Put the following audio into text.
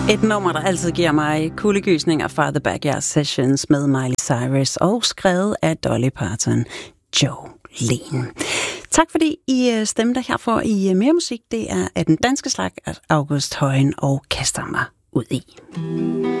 Et nummer, der altid giver mig kuldegysninger fra The Backyard Sessions med Miley Cyrus og skrevet af Dolly Parton, Jolene. Tak fordi I stemte herfor i Mere Musik. Det er af den danske slag August Højen og kaster mig ud i.